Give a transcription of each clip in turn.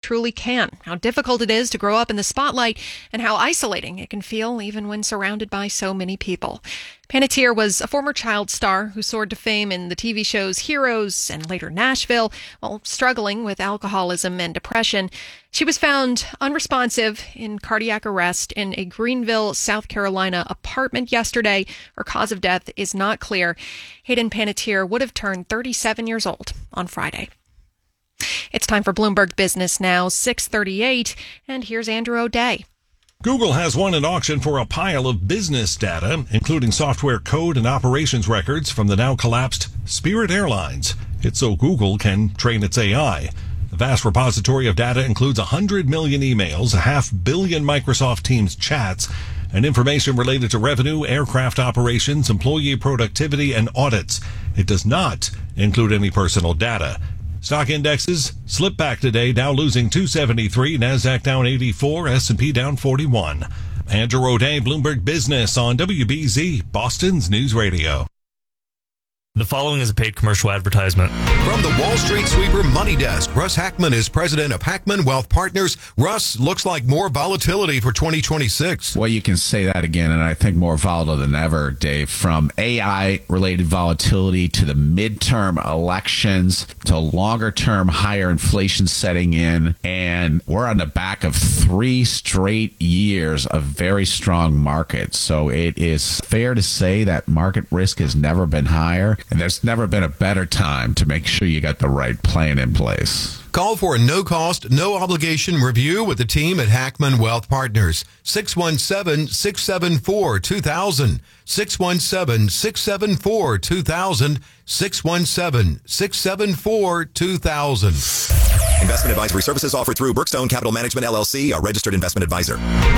truly can, how difficult it is to grow up in the spotlight, and how isolating it can feel even when surrounded by so many people. Panettiere was a former child star who soared to fame in the TV shows Heroes and later Nashville while struggling with alcoholism and depression. She was found unresponsive in cardiac arrest in a Greenville, South Carolina apartment yesterday. Her cause of death is not clear. Hayden Panettiere would have turned 37 years old on Friday. It's time for Bloomberg Business Now, 6:38, and here's Andrew O'Day. Google has won an auction for a pile of business data, including software code and operations records from the now collapsed Spirit Airlines. It's so Google can train its AI. The vast repository of data includes 100 million emails, 500 million Microsoft Teams chats, and information related to revenue, aircraft operations, employee productivity, and audits. It does not include any personal data. Stock indexes slipped back today, Dow losing 273, NASDAQ down 84, S&P down 41. Andrew O'Day, Bloomberg Business on WBZ, Boston's News Radio. The following is a paid commercial advertisement. From the Wall Street Sweeper Money Desk, Russ Hackman is president of Hackman Wealth Partners. Russ, looks like more volatility for 2026. Well, you can say that again, and I think more volatile than ever, Dave. From AI-related volatility to the midterm elections to longer-term higher inflation setting in, and we're on the back of 3 straight years of very strong markets. So it is fair to say that market risk has never been higher. And there's never been a better time to make sure you got the right plan in place. Call for a no-cost, no-obligation review with the team at Hackman Wealth Partners. 617-674-2000. 617-674-2000. 617-674-2000. Investment advisory services offered through Brookstone Capital Management, LLC, a registered investment advisor.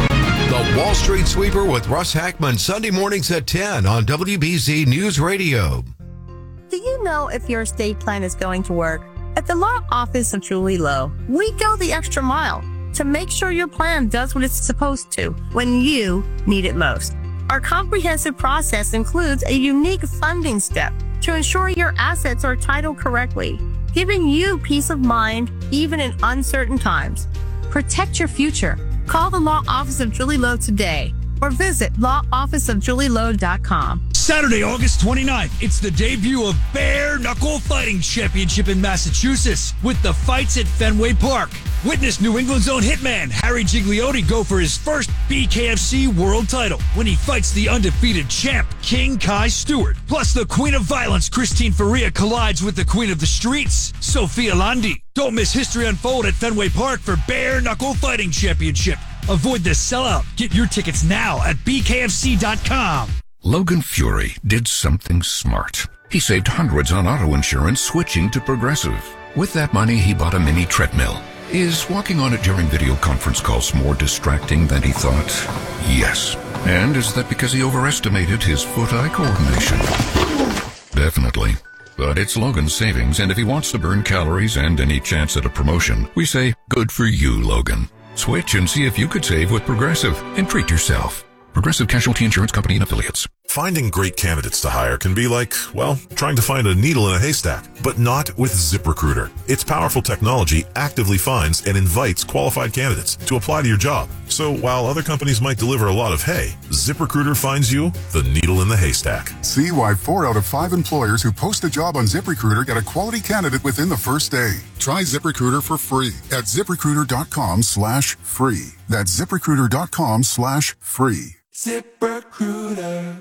The Wall Street Sweeper with Russ Hackman, Sunday mornings at 10 on WBZ News Radio. Do you know if your estate plan is going to work? At the law office of Julie Lowe, we go the extra mile to make sure your plan does what it's supposed to when you need it most. Our comprehensive process includes a unique funding step to ensure your assets are titled correctly, giving you peace of mind even in uncertain times. Protect your future. Call the law office of Julie Lowe today or visit lawofficeofjulielowe.com. Saturday, August 29th, it's the debut of Bare Knuckle Fighting Championship in Massachusetts with the fights at Fenway Park. Witness New England's own hitman, Harry Gigliotti, go for his first BKFC world title when he fights the undefeated champ, King Kai Stewart. Plus, the Queen of Violence, Christine Faria, collides with the Queen of the Streets, Sophia Landi. Don't miss history unfold at Fenway Park for Bare Knuckle Fighting Championship. Avoid the sellout. Get your tickets now at bkfc.com. Logan Fury did something smart. He saved hundreds on auto insurance switching to Progressive. With that money, he bought a mini treadmill. Is walking on it during video conference calls more distracting than he thought? Yes. And is that because he overestimated his foot-eye coordination? Definitely. But it's Logan's savings, and if he wants to burn calories and any chance at a promotion, we say, good for you, Logan. Switch and see if you could save with Progressive and treat yourself. Progressive Casualty Insurance Company and Affiliates. Finding great candidates to hire can be like, well, trying to find a needle in a haystack, but not with ZipRecruiter. Its powerful technology actively finds and invites qualified candidates to apply to your job. So while other companies might deliver a lot of hay, ZipRecruiter finds you the needle in the haystack. See why 4 out of 5 employers who post a job on ZipRecruiter get a quality candidate within the first day. Try ZipRecruiter for free at ZipRecruiter.com/free. That's ZipRecruiter.com/free. ZipRecruiter.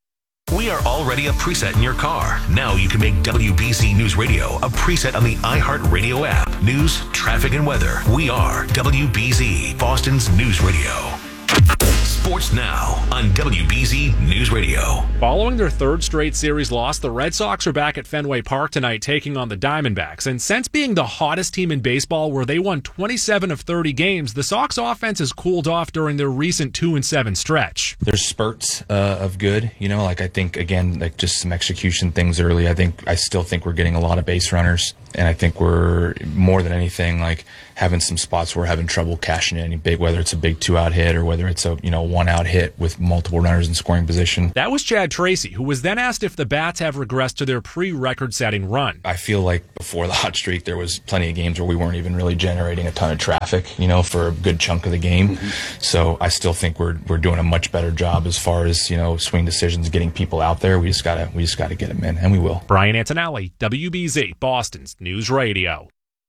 We are already a preset in your car. Now you can make WBZ News Radio a preset on the iHeartRadio app. News, traffic, and weather. We are WBZ, Boston's News Radio. Sports Now on WBZ News Radio. Following their third straight series loss, the Red Sox are back at Fenway Park tonight taking on the Diamondbacks. And since being the hottest team in baseball where they won 27 of 30 games, the Sox offense has cooled off during their recent 2-7 stretch. There's spurts of good, I think, again, just some execution things early. I still think we're getting a lot of base runners. And I think we're, more than anything, having some spots where we're having trouble cashing in any big, whether it's a big 2-out hit or whether it's a 1-out hit with multiple runners in scoring position. That was Chad Tracy, who was then asked if the Bats have regressed to their pre-record-setting run. I feel like before the hot streak, there was plenty of games where we weren't even really generating a ton of traffic, for a good chunk of the game. So I still think we're doing a much better job as far as, swing decisions, getting people out there. We just gotta get them in, and we will. Brian Antonelli, WBZ, Boston's News Radio.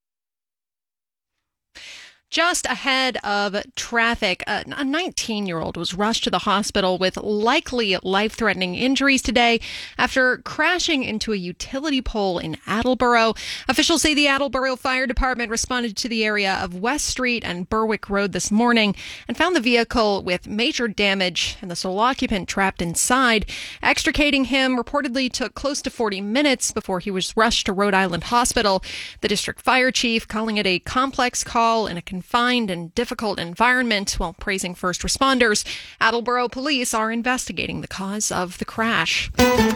Just ahead of traffic, a 19-year-old was rushed to the hospital with likely life-threatening injuries today after crashing into a utility pole in Attleboro. Officials say the Attleboro Fire Department responded to the area of West Street and Berwick Road this morning and found the vehicle with major damage and the sole occupant trapped inside. Extricating him reportedly took close to 40 minutes before he was rushed to Rhode Island Hospital. The district fire chief calling it a complex call in a confined and difficult environment while praising first responders. Attleboro police are investigating the cause of the crash.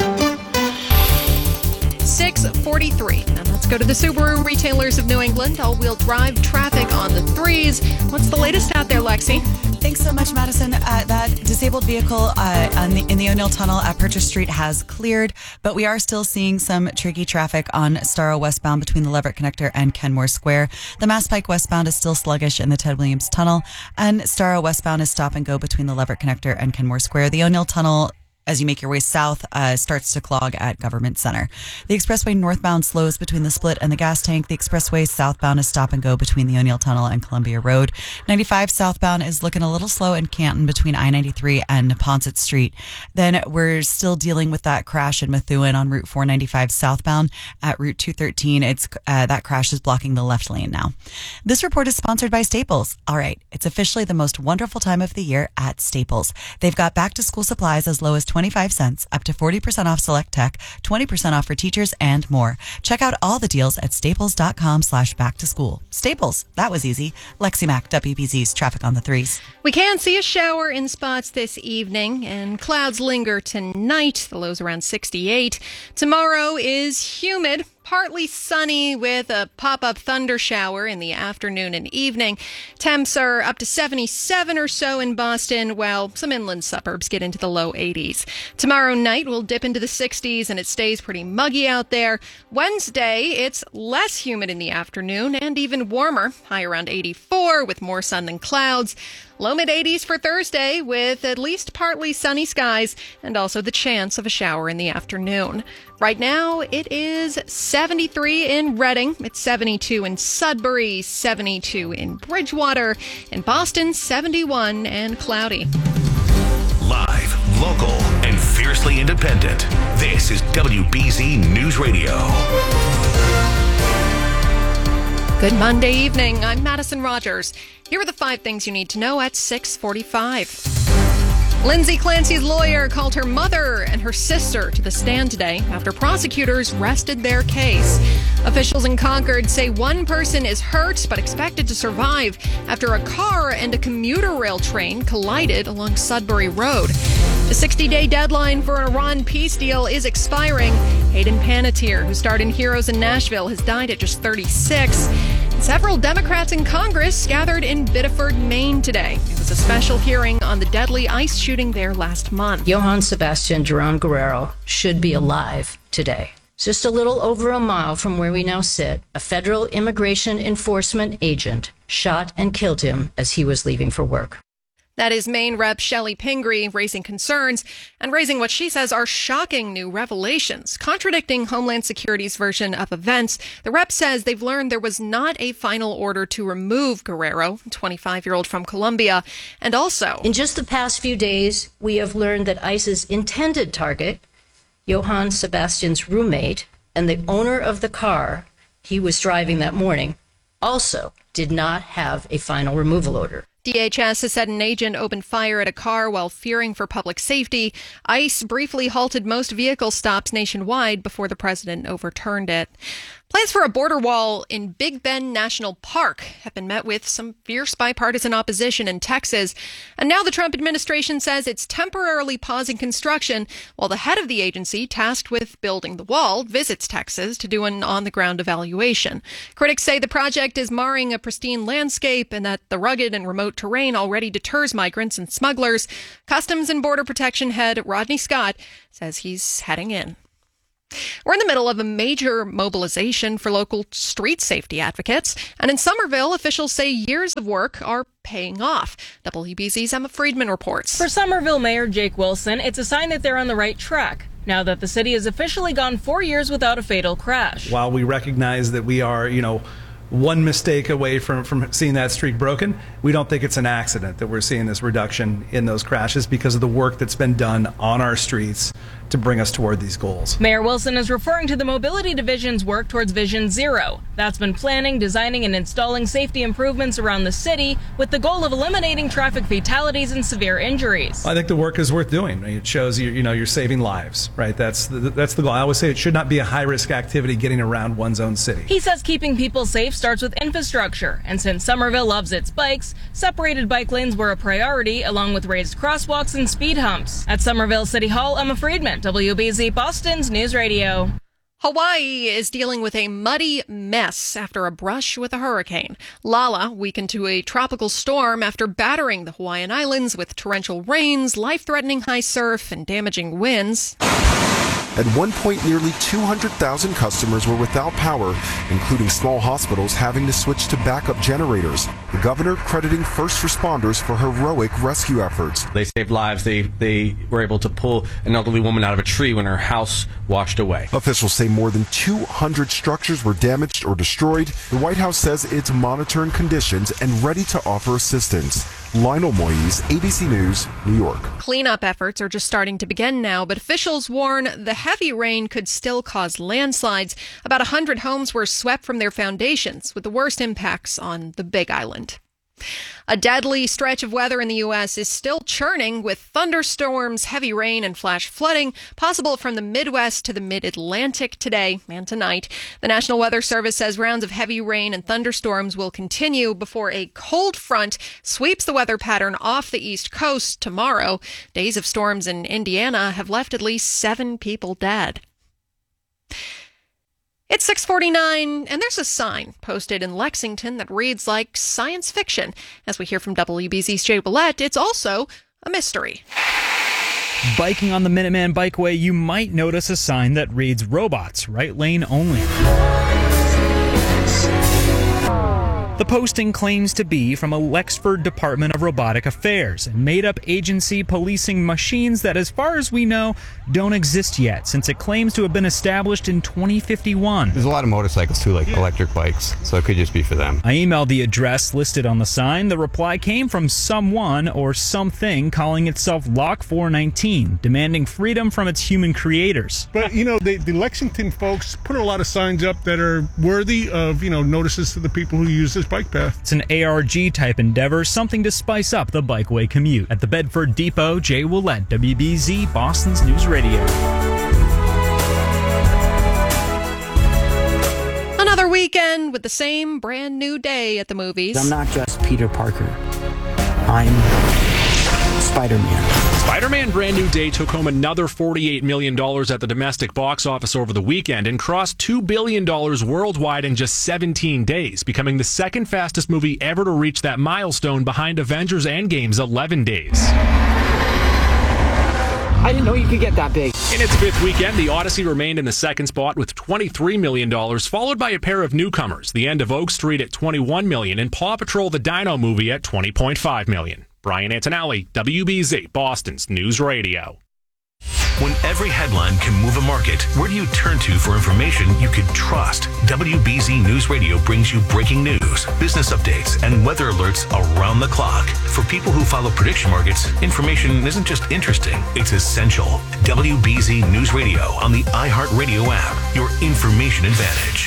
6:43. Now let's go to the Subaru Retailers of New England. All-wheel drive traffic on the threes. What's the latest out there, Lexi? Thanks so much, Madison. That disabled vehicle in the O'Neill Tunnel at Purchase Street has cleared, but we are still seeing some tricky traffic on Starro westbound between the Leverett Connector and Kenmore Square. The Mass Pike westbound is still sluggish in the Ted Williams Tunnel, and Starro westbound is stop and go between the Leverett Connector and Kenmore Square. The O'Neill Tunnel, as you make your way south, starts to clog at Government Center. The expressway northbound slows between the Split and the gas tank. The expressway southbound is stop and go between the O'Neill Tunnel and Columbia Road. 95 southbound is looking a little slow in Canton between I-93 and Neponset Street. Then we're still dealing with that crash in Methuen on Route 495 southbound at Route 213. That crash is blocking the left lane now. This report is sponsored by Staples. All right, it's officially the most wonderful time of the year at Staples. They've got back to school supplies as low as 25 cents, up to 40% off select tech, 20% off for teachers, and more. Check out all the deals at staples.com/back to school. Staples, that was easy. Lexi Mack, WBZ's traffic on the threes. We can see a shower in spots this evening, and clouds linger tonight. The low's around 68. Tomorrow is humid, partly sunny with a pop-up thunder shower in the afternoon and evening. Temps are up to 77 or so in Boston, while some inland suburbs get into the low 80s. Tomorrow night will dip into the 60s, and it stays pretty muggy out there. Wednesday, it's less humid in the afternoon and even warmer, high around 84 with more sun than clouds. Low mid-80s for Thursday with at least partly sunny skies and also the chance of a shower in the afternoon. Right now, it is 73 in Reading. It's 72 in Sudbury, 72 in Bridgewater. In Boston, 71 and cloudy. Live, local, and fiercely independent. This is WBZ News Radio. Good Monday evening. I'm Madison Rogers. Here are the 5 things you need to know at 6:45. Lindsay Clancy's lawyer called her mother and her sister to the stand today after prosecutors rested their case. Officials in Concord say one person is hurt but expected to survive after a car and a commuter rail train collided along Sudbury Road. The 60-day deadline for an Iran peace deal is expiring. Hayden Panettiere, who starred in Heroes in Nashville, has died at just 36. Several Democrats in Congress gathered in Biddeford, Maine today. It was a special hearing on the deadly ICE shooting there last month. Johann Sebastian Duran Guerrero should be alive today. Just a little over a mile from where we now sit, a federal immigration enforcement agent shot and killed him as he was leaving for work. That is Maine Rep. Shelley Pingree raising concerns and raising what she says are shocking new revelations. Contradicting Homeland Security's version of events, the rep says they've learned there was not a final order to remove Guerrero, 25-year-old from Colombia, and also, in just the past few days, we have learned that ICE's intended target, Johann Sebastian's roommate and the owner of the car he was driving that morning, also did not have a final removal order. DHS has said an agent opened fire at a car while fearing for public safety. ICE briefly halted most vehicle stops nationwide before the president overturned it. Plans for a border wall in Big Bend National Park have been met with some fierce bipartisan opposition in Texas. And now the Trump administration says it's temporarily pausing construction while the head of the agency tasked with building the wall visits Texas to do an on-the-ground evaluation. Critics say the project is marring a pristine landscape and that the rugged and remote terrain already deters migrants and smugglers. Customs and Border Protection head Rodney Scott says he's heading in. We're in the middle of a major mobilization for local street safety advocates, and in Somerville, officials say years of work are paying off. WBZ's Emma Friedman reports. For Somerville Mayor Jake Wilson, it's a sign that they're on the right track, now that the city has officially gone 4 years without a fatal crash. While we recognize that we are, one mistake away from seeing that streak broken, we don't think it's an accident that we're seeing this reduction in those crashes because of the work that's been done on our streets to bring us toward these goals. Mayor Wilson is referring to the Mobility Division's work towards Vision Zero. That's been planning, designing, and installing safety improvements around the city with the goal of eliminating traffic fatalities and severe injuries. I think the work is worth doing. It shows you're saving lives, right? That's the goal. I always say it should not be a high-risk activity getting around one's own city. He says keeping people safe starts with infrastructure, and since Somerville loves its bikes, separated bike lanes were a priority, along with raised crosswalks and speed humps. At Somerville City Hall, Emma Friedman, WBZ Boston's News Radio. Hawaii is dealing with a muddy mess after a brush with a hurricane. Lala weakened to a tropical storm after battering the Hawaiian Islands with torrential rains, life-threatening high surf, and damaging winds. At one point, nearly 200,000 customers were without power, including small hospitals having to switch to backup generators. The governor crediting first responders for heroic rescue efforts. They saved lives. They were able to pull an elderly woman out of a tree when her house washed away. Officials say more than 200 structures were damaged or destroyed. The White House says it's monitoring conditions and ready to offer assistance. Lionel Moise, ABC News, New York. Cleanup efforts are just starting to begin now, but officials warn the heavy rain could still cause landslides. About 100 homes were swept from their foundations, with the worst impacts on the Big Island. A deadly stretch of weather in the U.S. is still churning with thunderstorms, heavy rain, and flash flooding possible from the Midwest to the Mid-Atlantic today and tonight. The National Weather Service says rounds of heavy rain and thunderstorms will continue before a cold front sweeps the weather pattern off the East Coast tomorrow. Days of storms in Indiana have left at least 7 people dead. It's 6:49, and there's a sign posted in Lexington that reads like science fiction. As we hear from WBZ's Jay Willett, it's also a mystery. Biking on the Minuteman Bikeway, you might notice a sign that reads robots, right lane only. The posting claims to be from a Lexford Department of Robotic Affairs, a made-up agency policing machines that, as far as we know, don't exist yet, since it claims to have been established in 2051. There's a lot of motorcycles, too, like electric bikes, so it could just be for them. I emailed the address listed on the sign. The reply came from someone or something calling itself Lock 419, demanding freedom from its human creators. But, the Lexington folks put a lot of signs up that are worthy of, notices to the people who use this bike path. It's an ARG-type endeavor, something to spice up the bikeway commute. At the Bedford Depot, Jay Willett, WBZ, Boston's News Radio. Another weekend with the same brand new day at the movies. I'm not just Peter Parker. I'm Spider-Man. Spider-Man Brand New Day took home another $48 million at the domestic box office over the weekend and crossed $2 billion worldwide in just 17 days, becoming the second fastest movie ever to reach that milestone behind Avengers Endgame's 11 days. I didn't know you could get that big. In its fifth weekend, The Odyssey remained in the second spot with $23 million, followed by a pair of newcomers, The End of Oak Street at $21 million and Paw Patrol the Dino Movie at $20.5 million. Brian Antonelli, WBZ, Boston's News Radio. When every headline can move a market, where do you turn to for information you can trust? WBZ News Radio brings you breaking news, business updates, and weather alerts around the clock. For people who follow prediction markets, information isn't just interesting, it's essential. WBZ News Radio on the iHeartRadio app, your information advantage.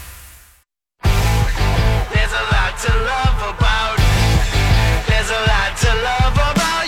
There's a lot to love about. There's a lot to love about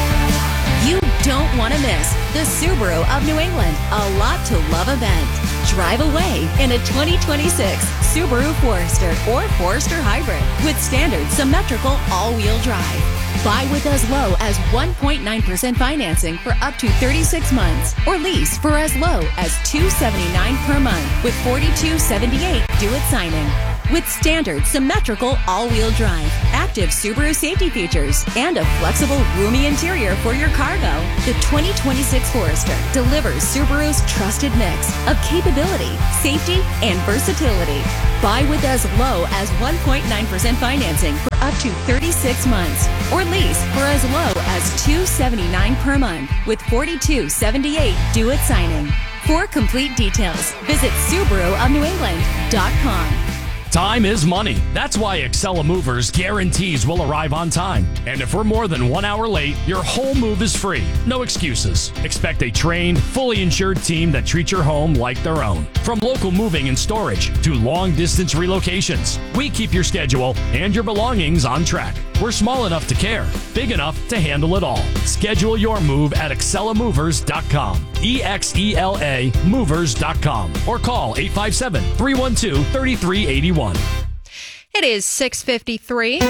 you. You don't want to miss the Subaru of New England, a lot to love event. drive away in a 2026 Subaru Forester or Forester Hybrid with standard symmetrical all-wheel drive. Buy with as low as 1.9% financing for up to 36 months or lease for as low as $279 per month with $42.78 due at signing. With standard symmetrical all-wheel drive, active Subaru safety features, and a flexible, roomy interior for your cargo, the 2026 Forester delivers Subaru's trusted mix of capability, safety, and versatility. Buy with as low as 1.9% financing for up to 36 months or lease for as low as $279 per month with $42.78 due at signing. For complete details, visit SubaruofNewEngland.com. Time is money. That's why Excella Movers guarantees we'll arrive on time. And if we're more than 1 hour late, your whole move is free. No excuses. Expect a trained, fully insured team that treats your home like their own. From local moving and storage to long-distance relocations, we keep your schedule and your belongings on track. We're small enough to care, big enough to handle it all. Schedule your move at ExcellaMovers.com. EXELA Movers.com or call 857-312-3381. It is 6:53.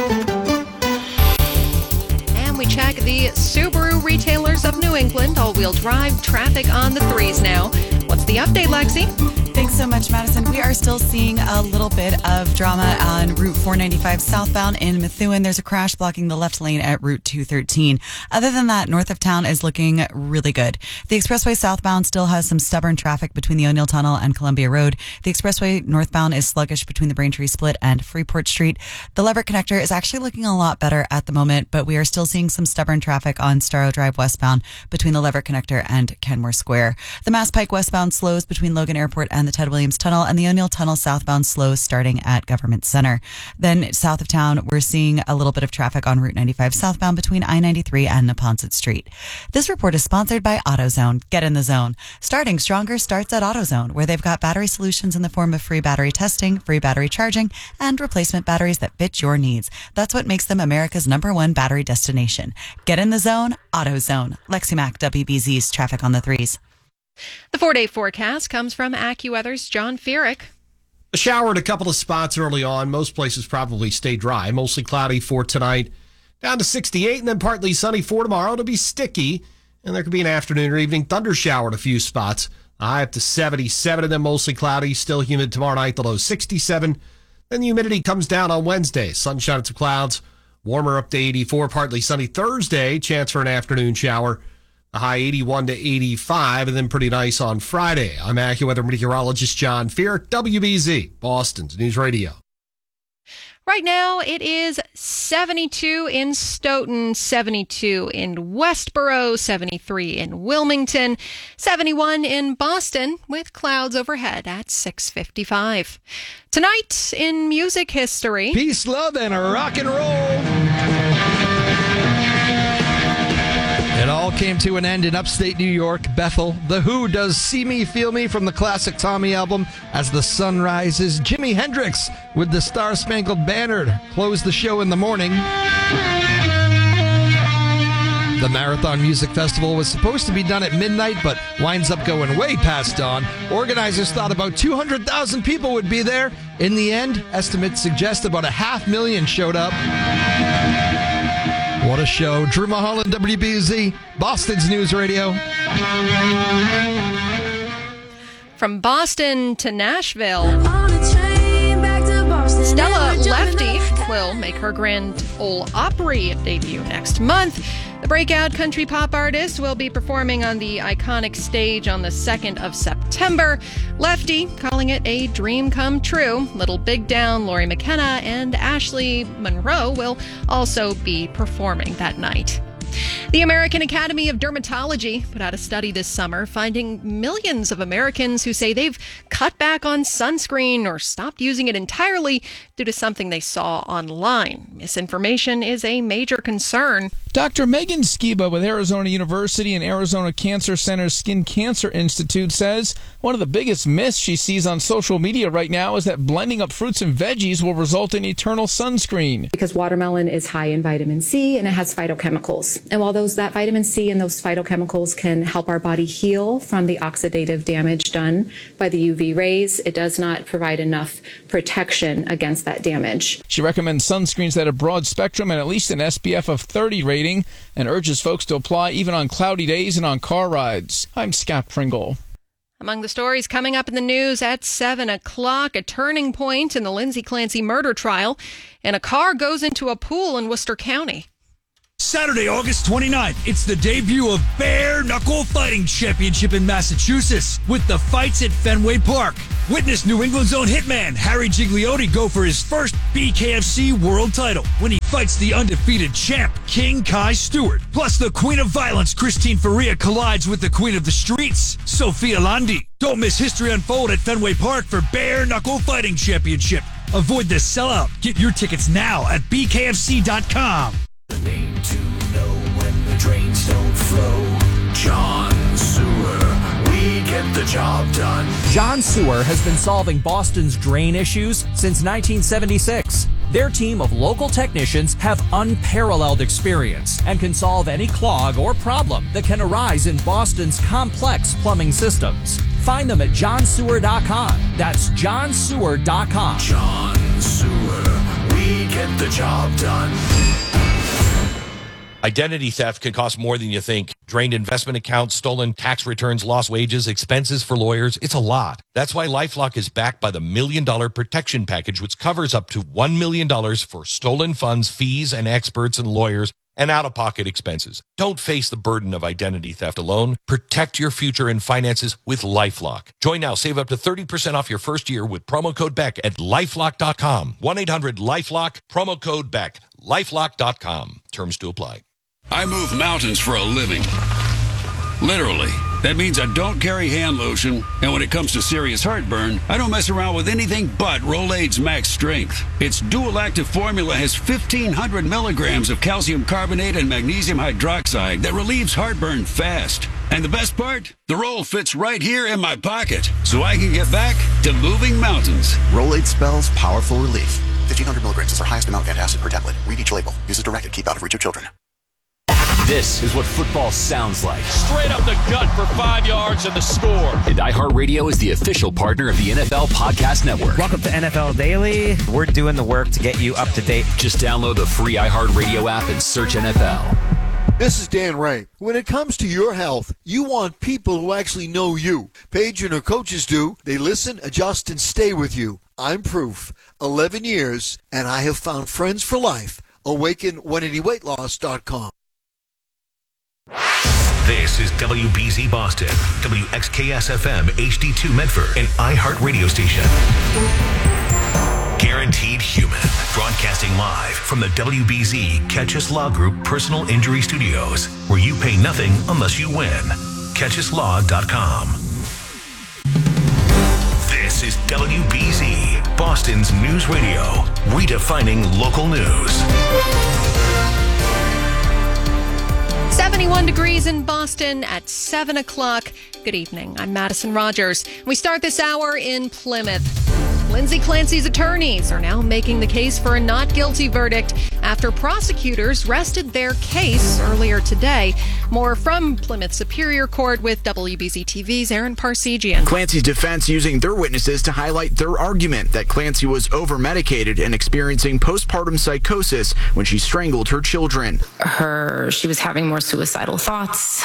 And we check the Subaru retailers of New England. All-wheel drive traffic on the 3s now. What's the update, Lexi? Thanks so much, Madison. We are still seeing a little bit of drama on Route 495 southbound in Methuen. There's a crash blocking the left lane at Route 213. Other than that, north of town is looking really good. The expressway southbound still has some stubborn traffic between the O'Neill Tunnel and Columbia Road. The expressway northbound is sluggish between the Braintree Split and Freeport Street. The Leverett Connector is actually looking a lot better at the moment, but we are still seeing some stubborn traffic on Starrow Drive westbound between the Leverett Connector and Kenmore Square. The Mass Pike westbound slows between Logan Airport and the Ted Williams Tunnel, and the O'Neill Tunnel southbound slows starting at Government Center. Then south of town, we're seeing a little bit of traffic on Route 95 southbound between I-93 and Neponset Street. This report is sponsored by AutoZone. Get in the zone. Starting stronger starts at AutoZone, where they've got battery solutions in the form of free battery testing, free battery charging, and replacement batteries that fit your needs. That's what makes them America's #1 battery destination. Get in the zone, AutoZone. Lexi Mack, WBZ's traffic on the 3s. The 4-day forecast comes from AccuWeather's John Feerick. A shower at a couple of spots early on. Most places probably stay dry. Mostly cloudy for tonight. Down to 68 and then partly sunny for tomorrow. It'll be sticky, and there could be an afternoon or evening thunder shower at a few spots. High up to 77 and then mostly cloudy. Still humid tomorrow night, the low 67. Then the humidity comes down on Wednesday. Sunshine and some clouds. Warmer up to 84, partly sunny Thursday. Chance for an afternoon shower. The high 81 to 85, and then pretty nice on Friday. I'm AccuWeather meteorologist John Feerick, WBZ, Boston's News Radio. Right now, it is 72 in Stoughton, 72 in Westboro, 73 in Wilmington, 71 in Boston, with clouds overhead at 6:55. Tonight in music history. Peace, love, and rock and roll. It all came to an end in upstate New York, Bethel. The Who does See Me, Feel Me from the classic Tommy album. As the sun rises, Jimi Hendrix with the Star Spangled Banner closed the show in the morning. The Marathon Music Festival was supposed to be done at midnight, but winds up going way past dawn. Organizers thought about 200,000 people would be there. In the end, estimates suggest about 500,000 showed up. What a show. Drew Mulholland, WBZ, Boston's News Radio. From Boston to Nashville, Stella Lefty will make her Grand Ole Opry debut next month. The breakout country pop artist will be performing on the iconic stage on the 2nd of September. Lefty calling it a dream come true. Little Big Down, Lori McKenna, and Ashley Monroe will also be performing that night. The American Academy of Dermatology put out a study this summer finding millions of Americans who say they've cut back on sunscreen or stopped using it entirely due to something they saw online. Misinformation is a major concern. Dr. Megan Skiba with Arizona University and Arizona Cancer Center's Skin Cancer Institute says one of the biggest myths she sees on social media right now is that blending up fruits and veggies will result in eternal sunscreen. Because watermelon is high in vitamin C and it has phytochemicals. And while that vitamin C and those phytochemicals can help our body heal from the oxidative damage done by the UV rays, it does not provide enough protection against that damage. She recommends sunscreens that have broad spectrum and at least an SPF of 30 rating and urges folks to apply even on cloudy days and on car rides. I'm Scott Pringle. Among the stories coming up in the news at 7 o'clock, a turning point in the Lindsay Clancy murder trial, and a car goes into a pool in Worcester County. Saturday, August 29th, it's the debut of Bare Knuckle Fighting Championship in Massachusetts with the fights at Fenway Park. Witness New England's own hitman Harry Gigliotti go for his first BKFC world title when he fights the undefeated champ King Kai Stewart. Plus, the Queen of Violence Christine Faria collides with the Queen of the Streets, Sophia Landi. Don't miss history unfold at Fenway Park for Bare Knuckle Fighting Championship. Avoid the sellout. Get your tickets now at bkfc.com. The name to know when the drains don't flow. John Sewer, we get the job done. John Sewer has been solving Boston's drain issues since 1976. Their team of local technicians have unparalleled experience and can solve any clog or problem that can arise in Boston's complex plumbing systems. Find them at johnsewer.com. That's johnsewer.com. John Sewer, we get the job done. Identity theft can cost more than you think. Drained investment accounts, stolen tax returns, lost wages, expenses for lawyers. It's a lot. That's why LifeLock is backed by the $1 Million Protection Package, which covers up to $1 million for stolen funds, fees, and experts and lawyers, and out-of-pocket expenses. Don't face the burden of identity theft alone. Protect your future and finances with LifeLock. Join now. Save up to 30% off your first year with promo code BECK at LifeLock.com. 1-800-LifeLock, promo code BECK. LifeLock.com. Terms to apply. I move mountains for a living. Literally. That means I don't carry hand lotion, and when it comes to serious heartburn, I don't mess around with anything but Rolaids Max Strength. Its dual-active formula has 1,500 milligrams of calcium carbonate and magnesium hydroxide that relieves heartburn fast. And the best part? The roll fits right here in my pocket, so I can get back to moving mountains. Rolaids spells powerful relief. 1,500 milligrams is our highest amount of antacid per tablet. Read each label. Use as directed. Keep out of reach of children. This is what football sounds like. Straight up the gut for 5 yards and the score. And iHeartRadio is the official partner of the NFL Podcast Network. Welcome to NFL Daily. We're doing the work to get you up to date. Just download the free iHeartRadio app and search NFL. This is Dan Ray. When it comes to your health, you want people who actually know you. Paige and her coaches do. They listen, adjust, and stay with you. I'm proof. 11 years, and I have found friends for life. Awaken180weightloss.com. This is WBZ Boston, WXKS-FM HD2 Medford, an iHeart radio station. Guaranteed Human, broadcasting live from the WBZ Catchus Law Group Personal Injury Studios, where you pay nothing unless you win. CatchusLaw.com. This is WBZ, Boston's news radio, redefining local news. 71 degrees in Boston at 7 o'clock. Good evening. I'm Madison Rogers. We start this hour in Plymouth. Lindsay Clancy's attorneys are now making the case for a not guilty verdict after prosecutors rested their case earlier today. More from Plymouth Superior Court with WBZ TV's Aaron Parsegian. Clancy's defense using their witnesses to highlight their argument that Clancy was over-medicated and experiencing postpartum psychosis when she strangled her children. She was having more suicidal thoughts.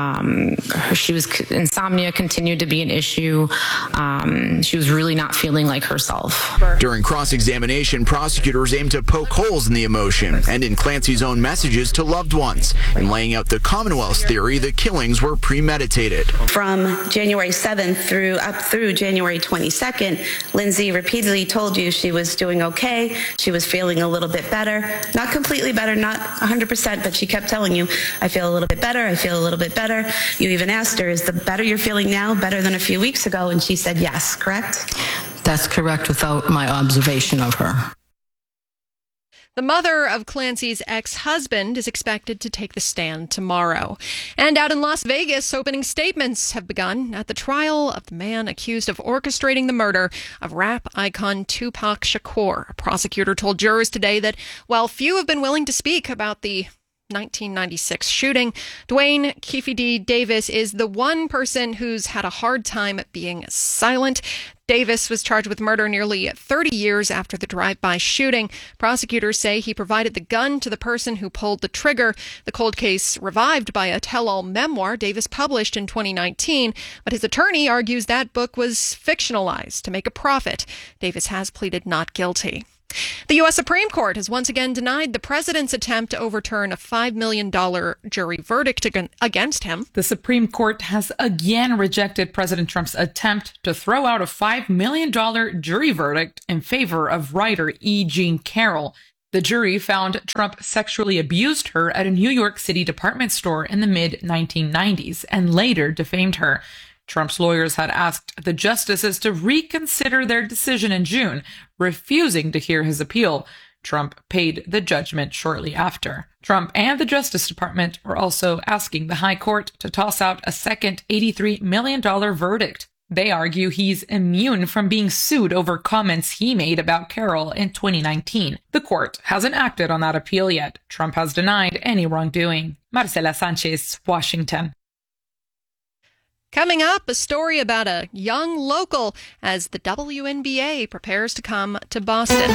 Insomnia continued to be an issue. She was really not feeling like herself. During cross-examination, prosecutors aimed to poke holes in the emotion and in Clancy's own messages to loved ones and laying out the Commonwealth's theory the killings were premeditated. From January 7th up through January 22nd, Lindsay repeatedly told you she was doing okay, she was feeling a little bit better. Not completely better, not 100%, but she kept telling you, I feel a little bit better, I feel a little bit better. You even asked her, is the better you're feeling now better than a few weeks ago? And she said yes, correct? That's correct without my observation of her. The mother of Clancy's ex-husband is expected to take the stand tomorrow. And out in Las Vegas, opening statements have begun at the trial of the man accused of orchestrating the murder of rap icon Tupac Shakur. A prosecutor told jurors today that while few have been willing to speak about the 1996 shooting, Dwayne Keefe D. Davis is the one person who's had a hard time being silent. Davis was charged with murder nearly 30 years after the drive-by shooting. Prosecutors say he provided the gun to the person who pulled the trigger. The cold case revived by a tell-all memoir Davis published in 2019, but his attorney argues that book was fictionalized to make a profit. Davis has pleaded not guilty. The U.S. Supreme Court has once again denied the president's attempt to overturn a $5 million jury verdict against him. The Supreme Court has again rejected President Trump's attempt to throw out a $5 million jury verdict in favor of writer E. Jean Carroll. The jury found Trump sexually abused her at a New York City department store in the mid-1990s and later defamed her. Trump's lawyers had asked the justices to reconsider their decision in June, refusing to hear his appeal. Trump paid the judgment shortly after. Trump and the Justice Department were also asking the High Court to toss out a second $83 million verdict. They argue he's immune from being sued over comments he made about Carroll in 2019. The court hasn't acted on that appeal yet. Trump has denied any wrongdoing. Marcela Sanchez, Washington. Coming up, a story about a young local as the WNBA prepares to come to Boston.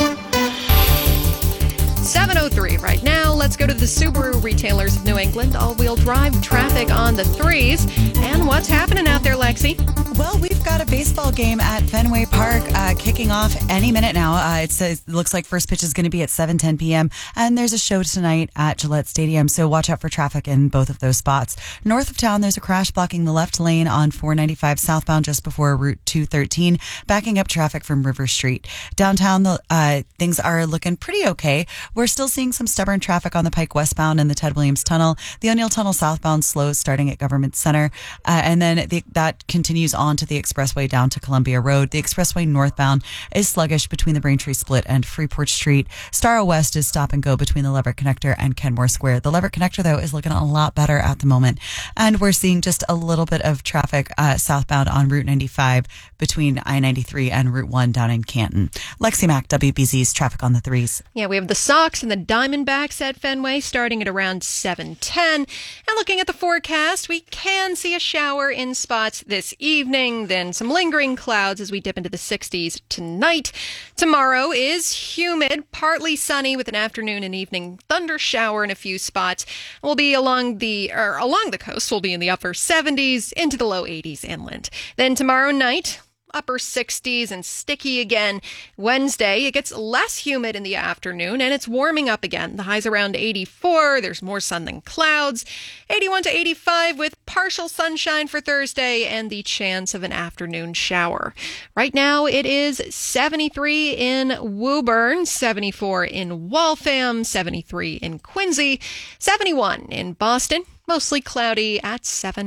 7:03 right now. Let's go to the Subaru retailers of New England. All-wheel drive traffic on the 3s. And what's happening out there, Lexi? Well, we've got a baseball game at Fenway Park kicking off any minute now. It looks like first pitch is going to be at 7:10 p.m. And there's a show tonight at Gillette Stadium, so watch out for traffic in both of those spots. North of town, there's a crash blocking the left lane on 495 southbound just before Route 213, backing up traffic from River Street. Downtown, things are looking pretty okay. We're still seeing some stubborn traffic on the Pike westbound and the Ted Williams Tunnel. The O'Neill Tunnel southbound slows starting at Government Center, and then that continues on to the expressway down to Columbia Road. The expressway northbound is sluggish between the Braintree Split and Freeport Street. Starro West is stop and go between the Leverett Connector and Kenmore Square. The Leverett Connector, though, is looking a lot better at the moment, and we're seeing just a little bit of traffic southbound on Route 95 between I-93 and Route 1 down in Canton. Lexi Mack, WBZ's traffic on the 3s. Yeah, we have the Sox and the Diamondbacks at Fenway starting at around 7:10. And looking at the forecast, we can see a shower in spots this evening, then some lingering clouds as we dip into the 60s tonight. Tomorrow is humid, partly sunny with an afternoon and evening thunder shower in a few spots. We'll be along the coast. We'll be in the upper 70s into the low 80s inland. Then tomorrow night, upper 60s and sticky again. Wednesday, it gets less humid in the afternoon and it's warming up again. The high's around 84. There's more sun than clouds. 81 to 85 with partial sunshine for Thursday and the chance of an afternoon shower. Right now, it is 73 in Woburn, 74 in Waltham, 73 in Quincy, 71 in Boston, mostly cloudy at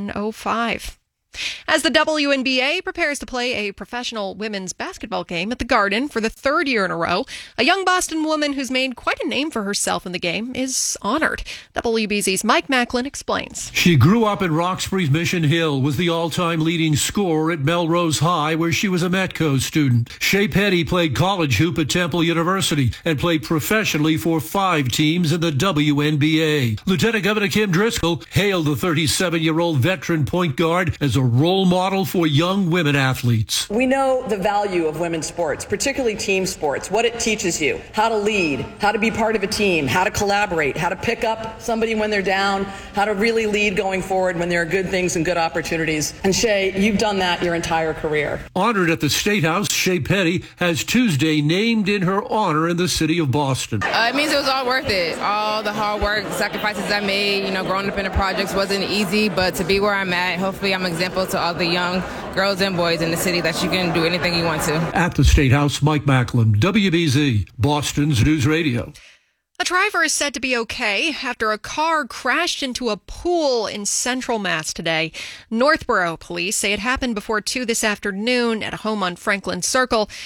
7:05. As the WNBA prepares to play a professional women's basketball game at the Garden for the third year in a row, a young Boston woman who's made quite a name for herself in the game is honored. WBZ's Mike Macklin explains. She grew up in Roxbury's Mission Hill, was the all-time leading scorer at Melrose High, where she was a Metco student. Shea Petty played college hoop at Temple University and played professionally for 5 teams in the WNBA. Lieutenant Governor Kim Driscoll hailed the 37-year-old veteran point guard as a role model for young women athletes. We know the value of women's sports, particularly team sports, what it teaches you, how to lead, how to be part of a team, how to collaborate, how to pick up somebody when they're down, how to really lead going forward when there are good things and good opportunities. And Shea, you've done that your entire career. Honored at the State House, Shea Petty has Tuesday named in her honor in the city of Boston. It means it was all worth it. All the hard work, sacrifices I made, growing up in the projects wasn't easy, but to be where I'm at, hopefully I'm an example to all the young girls and boys in the city that you can do anything you want to. At the State House, Mike Macklin, WBZ, Boston's News Radio. A driver is said to be okay after a car crashed into a pool in Central Mass today. Northborough police say it happened before 2 this afternoon at a home on Franklin Circle.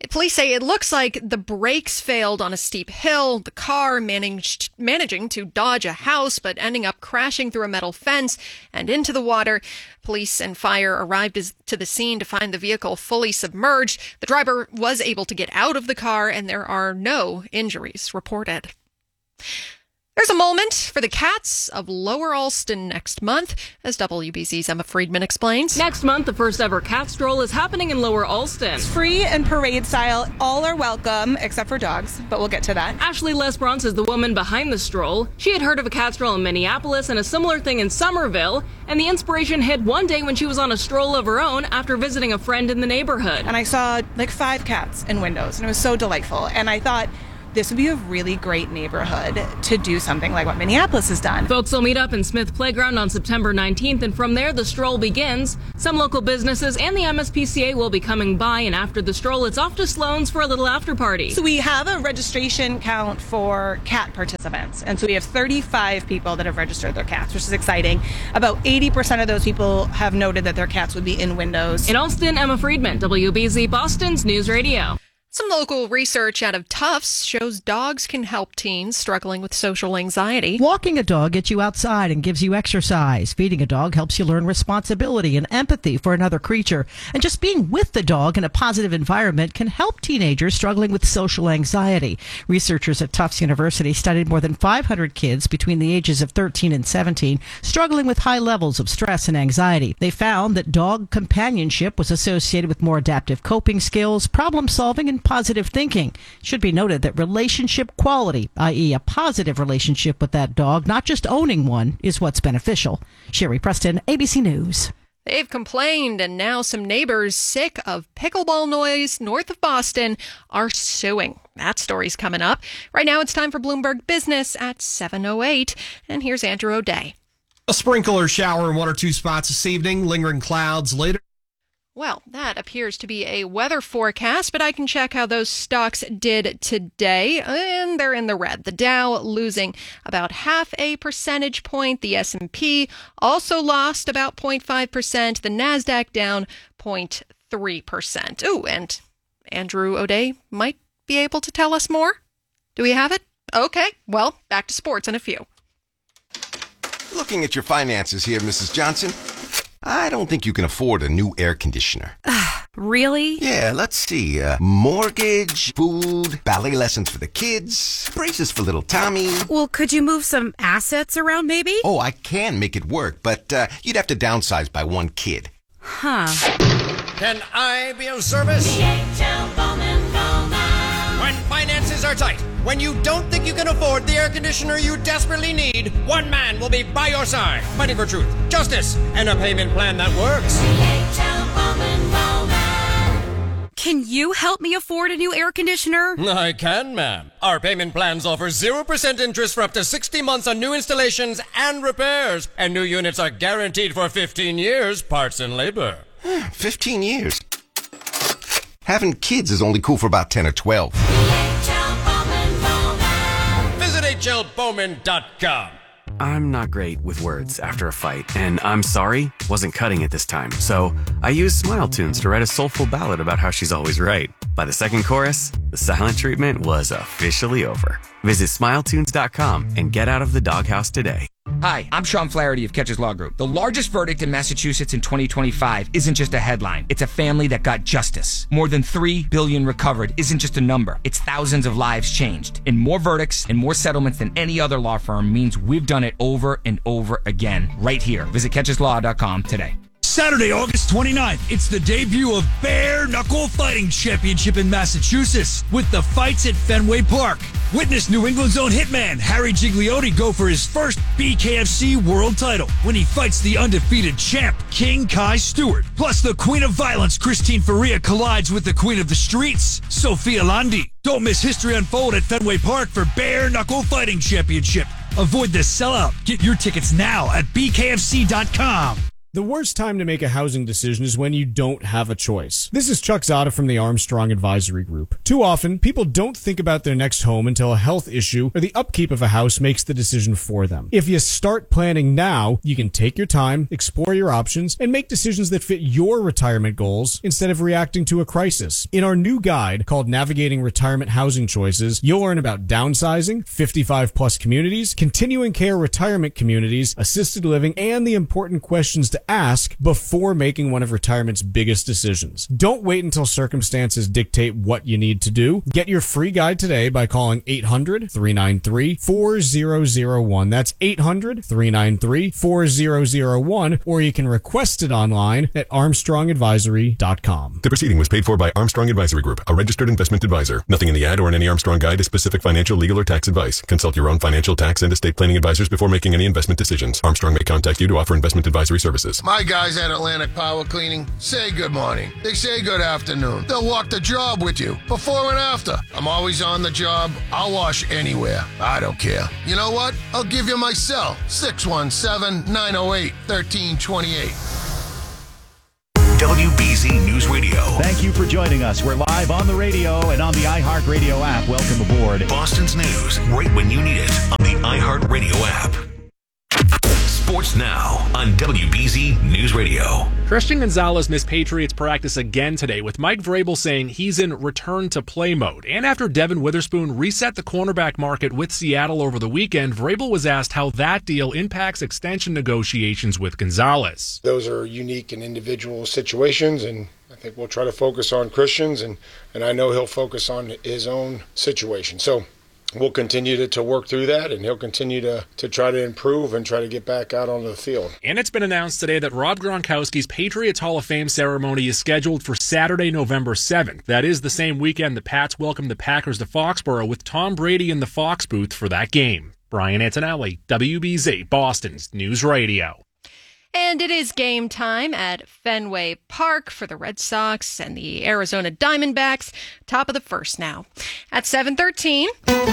Police say it looks like the brakes failed on a steep hill, the car managing to dodge a house but ending up crashing through a metal fence and into the water. Police and fire arrived to the scene to find the vehicle fully submerged. The driver was able to get out of the car, and there are no injuries reported. There's a moment for the cats of Lower Alston next month, as WBZ's Emma Friedman explains. Next month, the first ever cat stroll is happening in Lower Alston. It's free and parade style. All are welcome, except for dogs, but we'll get to that. Ashley Lesbrance is the woman behind the stroll. She had heard of a cat stroll in Minneapolis and a similar thing in Somerville, and the inspiration hit one day when she was on a stroll of her own after visiting a friend in the neighborhood. And I saw like 5 cats in windows, and it was so delightful. And I thought, this would be a really great neighborhood to do something like what Minneapolis has done. Folks will meet up in Smith Playground on September 19th, and from there, the stroll begins. Some local businesses and the MSPCA will be coming by, and after the stroll, it's off to Sloan's for a little after party. So we have a registration count for cat participants, and so we have 35 people that have registered their cats, which is exciting. About 80% of those people have noted that their cats would be in windows. In Alston, Emma Friedman, WBZ Boston's News Radio. Some local research out of Tufts shows dogs can help teens struggling with social anxiety. Walking a dog gets you outside and gives you exercise. Feeding a dog helps you learn responsibility and empathy for another creature. And just being with the dog in a positive environment can help teenagers struggling with social anxiety. Researchers at Tufts University studied more than 500 kids between the ages of 13 and 17 struggling with high levels of stress and anxiety. They found that dog companionship was associated with more adaptive coping skills, problem solving, and positive thinking. It should be noted that relationship quality, i.e. a positive relationship with that dog, not just owning one, is what's beneficial. Sherry Preston, ABC News. They've complained, and now some neighbors sick of pickleball noise north of Boston are suing. That story's coming up. Right now it's time for Bloomberg Business at 7:08, and here's Andrew O'Day. A sprinkle or shower in 1 or 2 spots this evening, lingering clouds later. Well, that appears to be a weather forecast, but I can check how those stocks did today, and they're in the red. The Dow losing about 0.5 percentage point. The S&P also lost about 0.5%. The Nasdaq down 0.3%. Ooh, and Andrew O'Day might be able to tell us more. Do we have it? Okay, well, back to sports in a few. Looking at your finances here, Mrs. Johnson, I don't think you can afford a new air conditioner. Really? Yeah, let's see. Mortgage, food, ballet lessons for the kids, braces for little Tommy. Well, could you move some assets around maybe? Oh, I can make it work, but you'd have to downsize by 1 kid. Huh. Can I be of service? When finances are tight, when you don't think you can afford the air conditioner you desperately need, one man will be by your side, fighting for truth, justice, and a payment plan that works. Can you help me afford a new air conditioner? I can, ma'am. Our payment plans offer 0% interest for up to 60 months on new installations and repairs, and new units are guaranteed for 15 years, parts and labor. 15 years? Having kids is only cool for about 10 or 12. Visit hlbowman.com. I'm not great with words after a fight, and I'm sorry wasn't cutting it this time. So I used Smile Tunes to write a soulful ballad about how she's always right. By the second chorus, the silent treatment was officially over. Visit smiletunes.com and get out of the doghouse today. Hi, I'm Sean Flaherty of Catches Law Group. The largest verdict in Massachusetts in 2025 isn't just a headline. It's a family that got justice. More than $3 billion recovered isn't just a number. It's thousands of lives changed. And more verdicts and more settlements than any other law firm means we've done it over and over again right here. Visit catcheslaw.com today. Saturday, August 29th, it's the debut of Bare Knuckle Fighting Championship in Massachusetts with the fights at Fenway Park. Witness New England's own hitman Harry Gigliotti go for his first BKFC world title when he fights the undefeated champ King Kai Stewart. Plus, the Queen of Violence Christine Faria collides with the Queen of the Streets, Sophia Landi. Don't miss history unfold at Fenway Park for Bare Knuckle Fighting Championship. Avoid the sellout. Get your tickets now at bkfc.com. The worst time to make a housing decision is when you don't have a choice. This is Chuck Zada from the Armstrong Advisory Group. Too often, people don't think about their next home until a health issue or the upkeep of a house makes the decision for them. If you start planning now, you can take your time, explore your options, and make decisions that fit your retirement goals instead of reacting to a crisis. In our new guide called Navigating Retirement Housing Choices, you'll learn about downsizing, 55-plus communities, continuing care retirement communities, assisted living, and the important questions to ask before making one of retirement's biggest decisions. Don't wait until circumstances dictate what you need to do. Get your free guide today by calling 800-393-4001. That's 800-393-4001, or you can request it online at armstrongadvisory.com. The proceeding was paid for by Armstrong Advisory Group, a registered investment advisor. Nothing in the ad or in any Armstrong guide is specific financial, legal, or tax advice. Consult your own financial, tax, and estate planning advisors before making any investment decisions. Armstrong may contact you to offer investment advisory services. My guys at Atlantic Power Cleaning say good morning. They say good afternoon. They'll walk the job with you, before and after. I'm always on the job. I'll wash anywhere. I don't care. You know what? I'll give you my cell, 617-908-1328. WBZ News Radio. Thank you for joining us. We're live on the radio and on the iHeartRadio app. Welcome aboard. Boston's news, right when you need it, on the iHeartRadio app. Sports now on WBZ News Radio. Christian Gonzalez missed Patriots practice again today, with Mike Vrabel saying he's in return-to-play mode. And after Devin Witherspoon reset the cornerback market with Seattle over the weekend, Vrabel was asked how that deal impacts extension negotiations with Gonzalez. Those are unique and individual situations, and I think we'll try to focus on Christian's, and I know he'll focus on his own situation. So we'll continue to work through that, and he'll continue to try to improve and try to get back out onto the field. And it's been announced today that Rob Gronkowski's Patriots Hall of Fame ceremony is scheduled for Saturday, November 7th. That is the same weekend the Pats welcome the Packers to Foxborough, with Tom Brady in the Fox booth for that game. Brian Antonelli, WBZ, Boston's News Radio. And it is game time at Fenway Park for the Red Sox and the Arizona Diamondbacks. Top of the first now. At 7:13,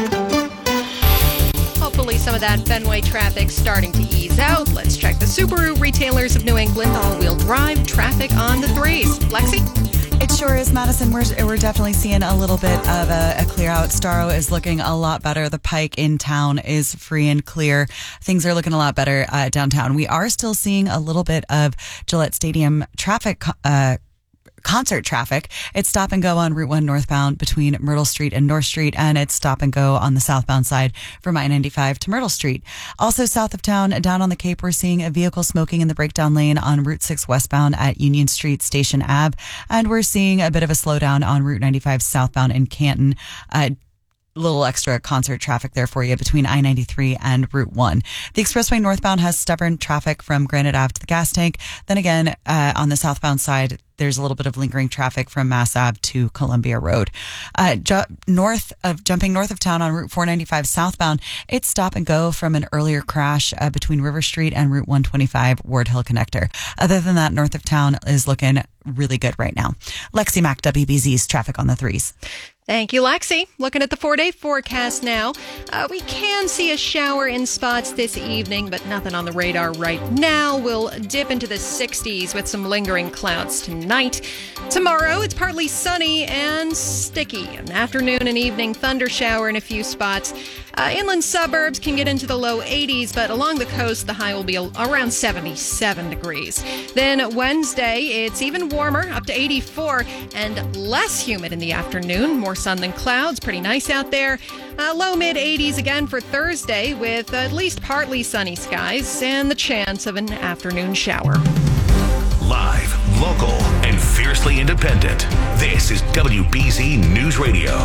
hopefully some of that Fenway traffic starting to ease out. Let's check the Subaru Retailers of New England all-wheel drive traffic on the threes. Lexi? It sure is, Madison. We're definitely seeing a little bit of a clear out. Starro is looking a lot better. The Pike in town is free and clear. Things are looking a lot better downtown. We are still seeing a little bit of Gillette Stadium traffic, concert traffic. It's stop and go on Route 1 northbound between Myrtle Street and North Street, and it's stop and go on the southbound side from I-95 to Myrtle Street. Also south of town, down on the Cape, we're seeing a vehicle smoking in the breakdown lane on Route 6 westbound at Union Street Station Ave, and we're seeing a bit of a slowdown on Route 95 southbound in Canton. Little extra concert traffic there for you between I-93 and Route 1. The expressway northbound has stubborn traffic from Granite Ave to the gas tank. Then again, on the southbound side, there's a little bit of lingering traffic from Mass Ave to Columbia Road. Jumping north of town on Route 495 southbound, it's stop and go from an earlier crash between River Street and Route 125 Ward Hill Connector. Other than that, north of town is looking really good right now. Lexi Mack, WBZ's traffic on the threes. Thank you, Lexi. Looking at the 4-day forecast now. We can see a shower in spots this evening, but nothing on the radar right now. We'll dip into the 60s with some lingering clouds tonight. Tomorrow, it's partly sunny and sticky. An afternoon and evening thunder shower in a few spots. Inland suburbs can get into the low 80s, but along the coast, the high will be around 77 degrees. Then Wednesday, it's even warmer, up to 84, and less humid in the afternoon. More sun than clouds. Pretty nice out there. Low mid-80s again for Thursday, with at least partly sunny skies and the chance of an afternoon shower. Live, local, and fiercely independent. This is WBZ News Radio.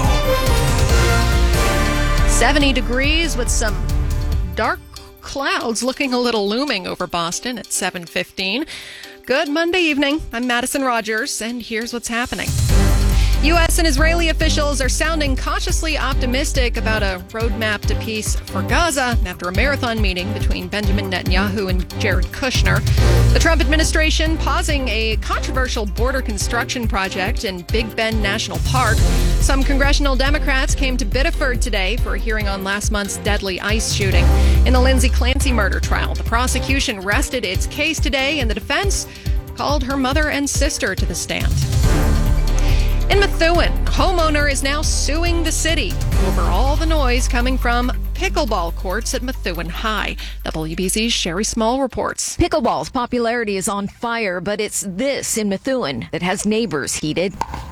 70 degrees with some dark clouds looking a little looming over Boston at 7:15. Good Monday evening. I'm Madison Rogers, and here's what's happening. U.S. and Israeli officials are sounding cautiously optimistic about a roadmap to peace for Gaza after a marathon meeting between Benjamin Netanyahu and Jared Kushner. The Trump administration pausing a controversial border construction project in Big Bend National Park. Some congressional Democrats came to Biddeford today for a hearing on last month's deadly ICE shooting. In the Lindsay Clancy murder trial, the prosecution rested its case today, and the defense called her mother and sister to the stand. In Methuen, a homeowner is now suing the city over all the noise coming from pickleball courts at Methuen High. WBZ's Sherry Small reports. Pickleball's popularity is on fire, but it's this in Methuen that has neighbors heated.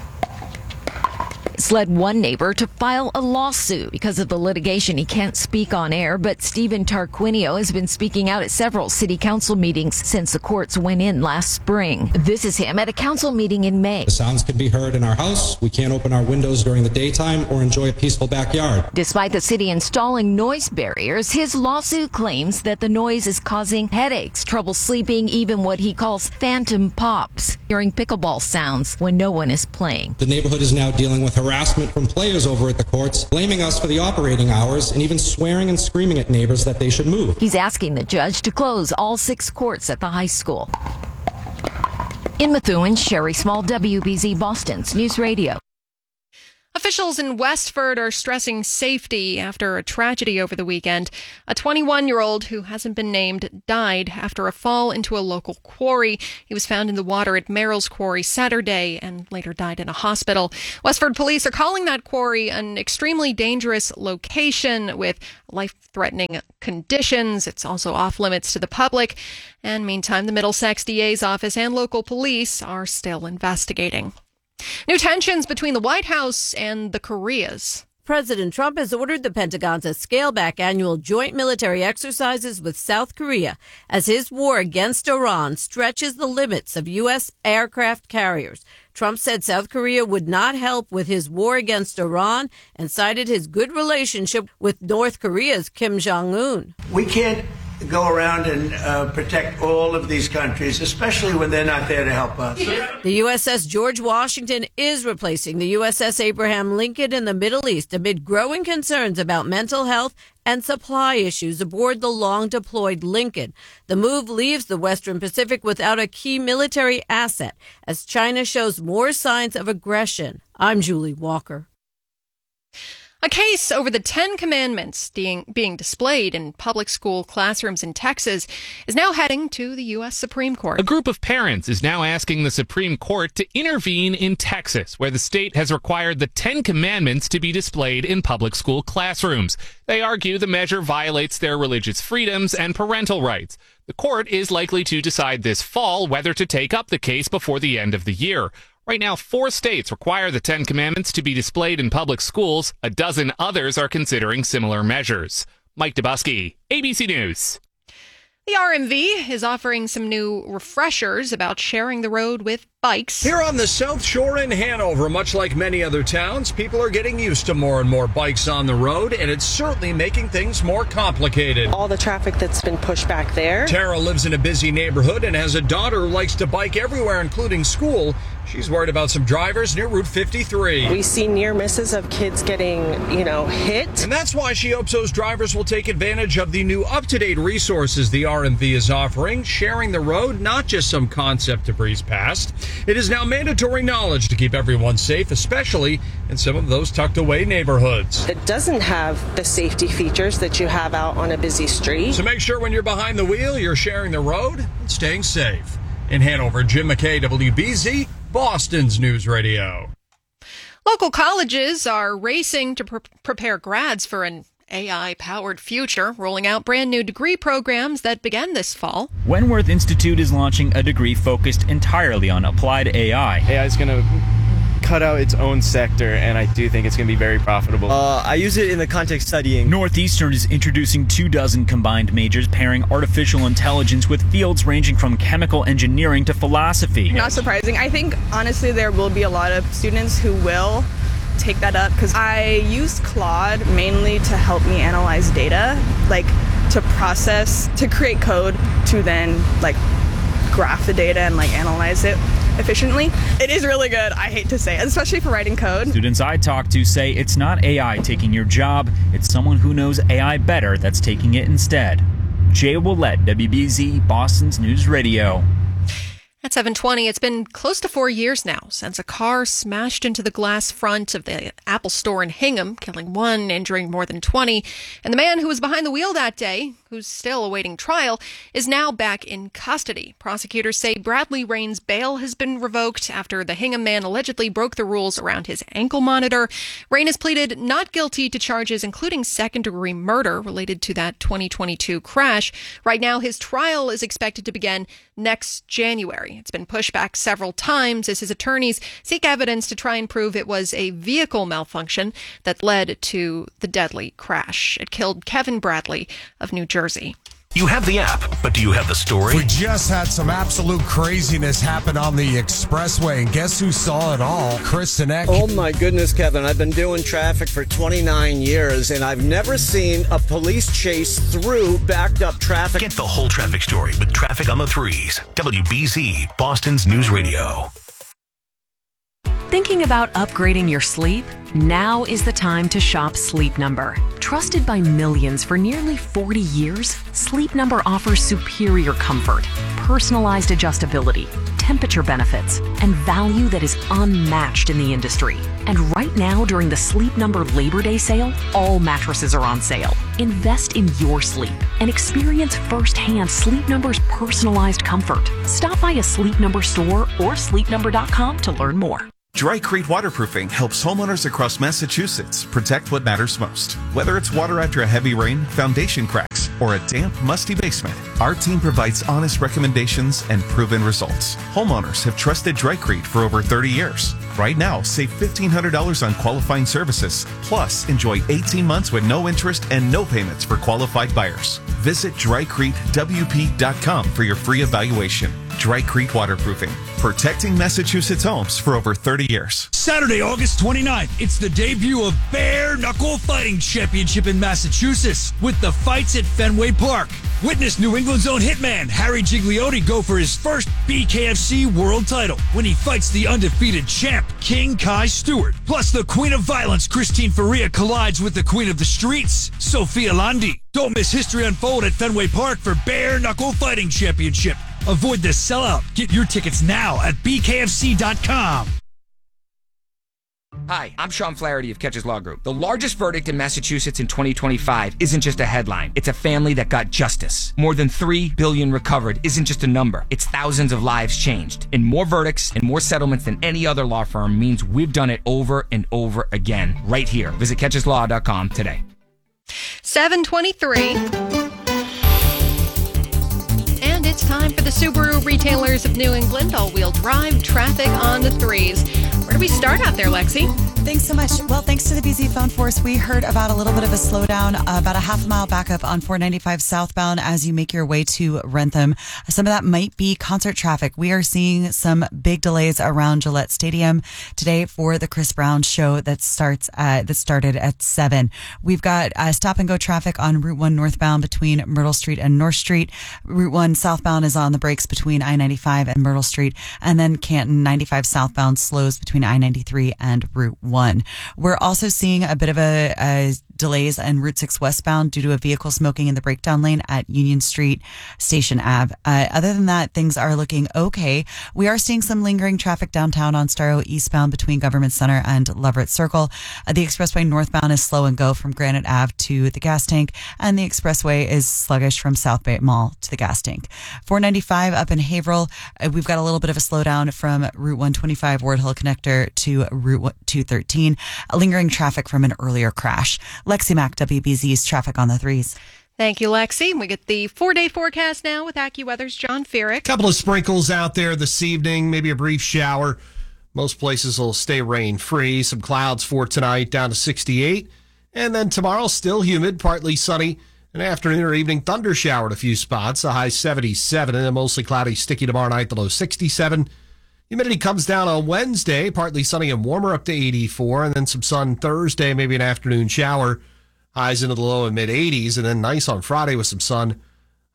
It's led one neighbor to file a lawsuit because of the litigation. He can't speak on air, but Stephen Tarquinio has been speaking out at several city council meetings since the courts went in last spring. This is him at a council meeting in May. The sounds can be heard in our house. We can't open our windows during the daytime or enjoy a peaceful backyard. Despite the city installing noise barriers, his lawsuit claims that the noise is causing headaches, trouble sleeping, even what he calls phantom pops, hearing pickleball sounds when no one is playing. The neighborhood is now dealing with harassment from players over at the courts, blaming us for the operating hours and even swearing and screaming at neighbors that they should move. He's asking the judge to close all 6 courts at the high school. In Methuen, Sherry Small, WBZ Boston's News Radio. Officials in Westford are stressing safety after a tragedy over the weekend. A 21-year-old who hasn't been named died after a fall into a local quarry. He was found in the water at Merrill's Quarry Saturday and later died in a hospital. Westford police are calling that quarry an extremely dangerous location with life-threatening conditions. It's also off limits to the public. And meantime, the Middlesex DA's office and local police are still investigating. New tensions between the White House and the Koreas. President Trump has ordered the Pentagon to scale back annual joint military exercises with South Korea as his war against Iran stretches the limits of U.S. aircraft carriers. Trump said South Korea would not help with his war against Iran and cited his good relationship with North Korea's Kim Jong-un. We can't go around and protect all of these countries, especially when they're not there to help us. The USS George Washington is replacing the USS Abraham Lincoln in the Middle East amid growing concerns about mental health and supply issues aboard the long-deployed Lincoln. The move leaves the Western Pacific without a key military asset as China shows more signs of aggression. I'm Julie Walker. A case over the 10 Commandments being displayed in public school classrooms in Texas is now heading to the U.S. Supreme Court. A group of parents is now asking the Supreme Court to intervene in Texas, where the state has required the 10 Commandments to be displayed in public school classrooms. They argue the measure violates their religious freedoms and parental rights. The court is likely to decide this fall whether to take up the case before the end of the year. Right now, 4 states require the 10 Commandments to be displayed in public schools. A dozen others are considering similar measures. Mike Dubusky, ABC News. The RMV is offering some new refreshers about sharing the road with bikes. Here on the South Shore in Hanover, much like many other towns, people are getting used to more and more bikes on the road, and it's certainly making things more complicated. All the traffic that's been pushed back there. Tara lives in a busy neighborhood and has a daughter who likes to bike everywhere, including school. She's worried about some drivers near Route 53. We see near misses of kids getting, hit. And that's why she hopes those drivers will take advantage of the new up-to-date resources the RMV is offering, sharing the road, not just some concept to breeze past. It is now mandatory knowledge to keep everyone safe, especially in some of those tucked away neighborhoods. It doesn't have the safety features that you have out on a busy street. So make sure when you're behind the wheel, you're sharing the road and staying safe. In Hanover, Jim McKay, WBZ, Boston's News Radio. Local colleges are racing to prepare grads for an AI-powered future, rolling out brand new degree programs that began this fall. Wentworth Institute is launching a degree focused entirely on applied AI. AI is going to cut out its own sector, and I do think it's going to be very profitable. I use it in the context studying. Northeastern is introducing 24 combined majors pairing artificial intelligence with fields ranging from chemical engineering to philosophy. Not surprising. I think, honestly, there will be a lot of students who will take that up because I use Claude mainly to help me analyze data, like to process, to create code, to then graph the data and analyze it. efficiently. It is really good, I hate to say it, especially for writing code. Students I talked to say it's not AI taking your job, it's someone who knows AI better that's taking it instead. Jay Willett, WBZ, Boston's News Radio. At 7:20, it's been close to 4 years now since a car smashed into the glass front of the Apple store in Hingham, killing one, injuring more than 20. And the man who was behind the wheel that day, who's still awaiting trial, is now back in custody. Prosecutors say Bradley Rain's bail has been revoked after the Hingham man allegedly broke the rules around his ankle monitor. Rain has pleaded not guilty to charges including second-degree murder related to that 2022 crash. Right now, his trial is expected to begin next January. It's been pushed back several times as his attorneys seek evidence to try and prove it was a vehicle malfunction that led to the deadly crash. It killed Kevin Bradley of New Jersey. You have the app, but do you have the story? We just had some absolute craziness happen on the expressway, and guess who saw it all? Kristen Eck. Oh my goodness, Kevin. I've been doing traffic for 29 years, and I've never seen a police chase through backed up traffic. Get the whole traffic story with Traffic on the Threes. WBZ, Boston's News Radio. Thinking about upgrading your sleep? Now is the time to shop Sleep Number. Trusted by millions for nearly 40 years, Sleep Number offers superior comfort, personalized adjustability, temperature benefits, and value that is unmatched in the industry. And right now, during the Sleep Number Labor Day sale, all mattresses are on sale. Invest in your sleep and experience firsthand Sleep Number's personalized comfort. Stop by a Sleep Number store or sleepnumber.com to learn more. Drycrete Waterproofing helps homeowners across Massachusetts protect what matters most. Whether it's water after a heavy rain, foundation cracks, or a damp, musty basement, our team provides honest recommendations and proven results. Homeowners have trusted Drycrete for over 30 years. Right now, save $1,500 on qualifying services. Plus, enjoy 18 months with no interest and no payments for qualified buyers. Visit drycretewp.com for your free evaluation. Drycrete Waterproofing, protecting Massachusetts homes for over 30 years. Saturday, August 29th, it's the debut of Bare Knuckle Fighting Championship in Massachusetts with the fights at Fenway Park. Witness New England's own hitman Harry Gigliotti go for his first BKFC world title when he fights the undefeated champ King Kai Stewart. Plus, the Queen of Violence Christine Faria collides with the Queen of the Streets, Sophia Landi. Don't miss history unfold at Fenway Park for Bare Knuckle Fighting Championship. Avoid the sellout. Get your tickets now at bkfc.com. Hi, I'm Sean Flaherty of Catches Law Group. The largest verdict in Massachusetts in 2025 isn't just a headline. It's a family that got justice. More than $3 billion recovered isn't just a number. It's thousands of lives changed. And more verdicts and more settlements than any other law firm means we've done it over and over again. Right here. Visit catcheslaw.com today. 7:23. And it's time for the Subaru Retailers of New England all-wheel drive traffic on the threes. Where do we start out there, Lexi? Thanks so much. Well, thanks to the BZ Phone Force, we heard about a little bit of a slowdown, about a half mile backup on 495 southbound as you make your way to Rentham. Some of that might be concert traffic. We are seeing some big delays around Gillette Stadium today for the Chris Brown show that started at 7. We've got stop and go traffic on Route 1 northbound between Myrtle Street and North Street. Route 1 southbound is on the brakes between I-95 and Myrtle Street. And then Canton 95 southbound slows between I-93 and Route 1. We're also seeing a bit of a delays on Route 6 westbound due to a vehicle smoking in the breakdown lane at Union Street, Station Ave. Other than that, things are looking okay. We are seeing some lingering traffic downtown on Starro eastbound between Government Center and Leverett Circle. The expressway northbound is slow and go from Granite Ave to the gas tank, and the expressway is sluggish from South Bay Mall to the gas tank. 495 up in Haverhill, we've got a little bit of a slowdown from Route 125 Ward Hill Connector to Route 213. Lingering traffic from an earlier crash. Lexi Mack, WBZ's traffic on the threes. Thank you, Lexi. We get the 4-day forecast now with AccuWeather's John Ferrick. Couple of sprinkles out there this evening, maybe a brief shower. Most places will stay rain-free. Some clouds for tonight, down to 68. And then tomorrow, still humid, partly sunny. An afternoon or evening thunder shower at a few spots, a high 77, and then mostly cloudy, sticky tomorrow night, the low 67. Humidity comes down on Wednesday, partly sunny and warmer up to 84, and then some sun Thursday, maybe an afternoon shower, highs into the low and mid 80s, and then nice on Friday with some sun,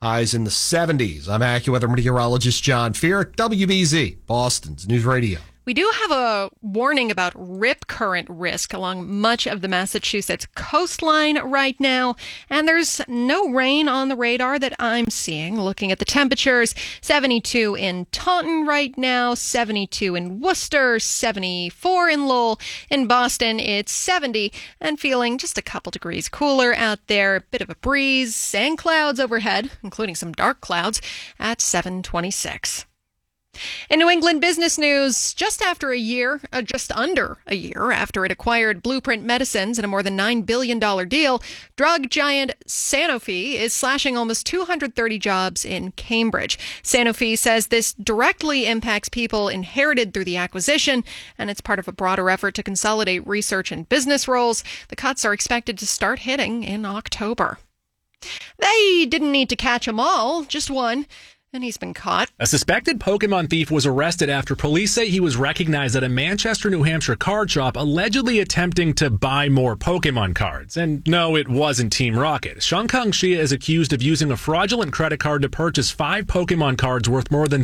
Highs in the 70s. I'm AccuWeather meteorologist John Fear, WBZ, Boston's News Radio. We do have a warning about rip current risk along much of the Massachusetts coastline right now, and there's no rain on the radar that I'm seeing. Looking at the temperatures, 72 in Taunton right now, 72 in Worcester, 74 in Lowell. In Boston, it's 70 and feeling just a couple degrees cooler out there. A bit of a breeze and clouds overhead, including some dark clouds at 726. In New England business news, just under a year after it acquired Blueprint Medicines in a more than $9 billion deal, drug giant Sanofi is slashing almost 230 jobs in Cambridge. Sanofi says this directly impacts people inherited through the acquisition, and it's part of a broader effort to consolidate research and business roles. The cuts are expected to start hitting in October. They didn't need to catch them all, just one. And he's been caught. A suspected Pokemon thief was arrested after police say he was recognized at a Manchester, New Hampshire card shop, allegedly attempting to buy more Pokemon cards. And no, it wasn't Team Rocket. Shankang Xia is accused of using a fraudulent credit card to purchase 5 Pokemon cards worth more than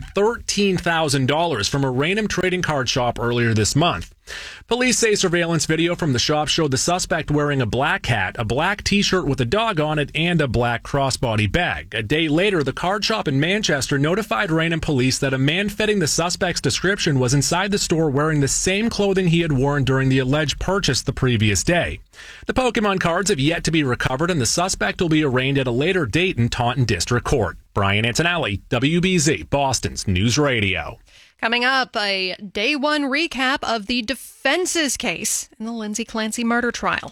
$13,000 from a random trading card shop earlier this month. Police say surveillance video from the shop showed the suspect wearing a black hat, a black t-shirt with a dog on it, and a black crossbody bag. A day later, the card shop in Manchester notified Raynham police that a man fitting the suspect's description was inside the store wearing the same clothing he had worn during the alleged purchase the previous day. The Pokemon cards have yet to be recovered, and the suspect will be arraigned at a later date in Taunton District Court. Brian Antonelli, WBZ, Boston's News Radio. Coming up, a day one recap of the defense's case in the Lindsay Clancy murder trial.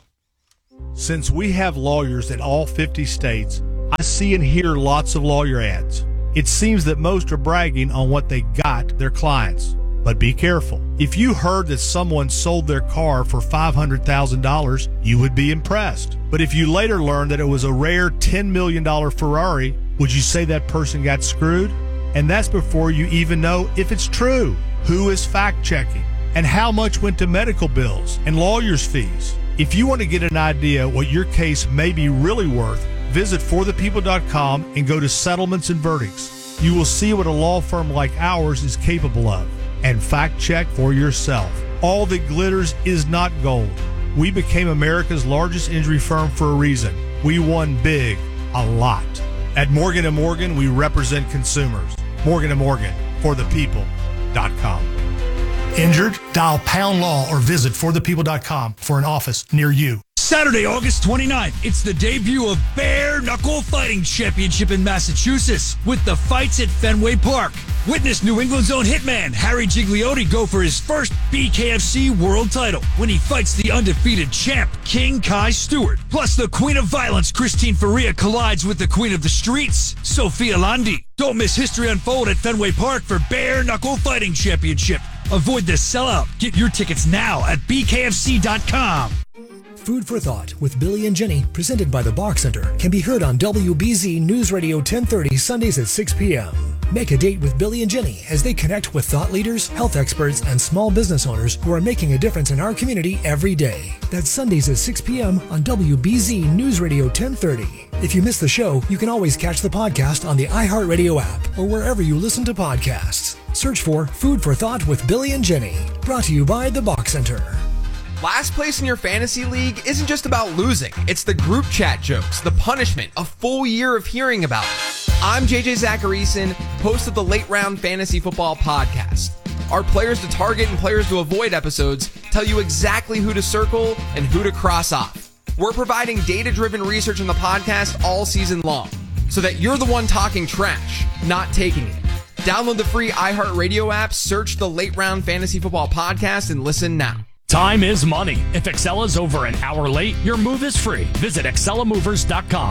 Since we have lawyers in all 50 states, I see and hear lots of lawyer ads. It seems that most are bragging on what they got their clients. But be careful. If you heard that someone sold their car for $500,000, you would be impressed. But if you later learned that it was a rare $10 million Ferrari, would you say that person got screwed? And that's before you even know if it's true. Who is fact-checking? And how much went to medical bills and lawyers' fees? If you want to get an idea what your case may be really worth, visit forthepeople.com and go to settlements and verdicts. You will see what a law firm like ours is capable of. And fact-check for yourself. All that glitters is not gold. We became America's largest injury firm for a reason. We won big, a lot. At Morgan & Morgan, we represent consumers. Morgan & Morgan, forthepeople.com. Injured? Dial # law or visit forthepeople.com for an office near you. Saturday, August 29th, it's the debut of Bare Knuckle Fighting Championship in Massachusetts with the fights at Fenway Park. Witness New England's own hitman Harry Gigliotti go for his first BKFC world title when he fights the undefeated champ King Kai Stewart. Plus, the Queen of Violence Christine Faria collides with the Queen of the Streets, Sophia Landi. Don't miss history unfold at Fenway Park for Bare Knuckle Fighting Championship. Avoid the sellout. Get your tickets now at bkfc.com. Food for Thought with Billy and Jenny, presented by the Bach Center, can be heard on WBZ News Radio 1030 Sundays at 6 p.m. Make a date with Billy and Jenny as they connect with thought leaders, health experts, and small business owners who are making a difference in our community every day. That's Sundays at 6 p.m. on WBZ News Radio 1030. If you miss the show, you can always catch the podcast on the iHeartRadio app or wherever you listen to podcasts. Search for Food for Thought with Billy and Jenny. Brought to you by the Bach Center. Last place in your fantasy league isn't just about losing. It's the group chat jokes, the punishment, a full year of hearing about it. I'm JJ Zacharyson, host of the Late Round Fantasy Football Podcast. Our players to target and players to avoid episodes tell you exactly who to circle and who to cross off. We're providing data-driven research in the podcast all season long, so that you're the one talking trash, not taking it. Download the free iHeartRadio app, search the Late Round Fantasy Football Podcast, and listen now. Time is money. If Excela's over an hour late, your move is free. Visit ExcelaMovers.com,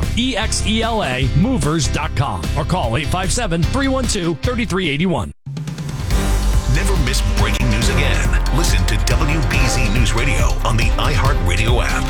EXELA Movers.com, or call 857-312-3381. Never miss breaking news again. Listen to WBZ News Radio on the iHeartRadio app.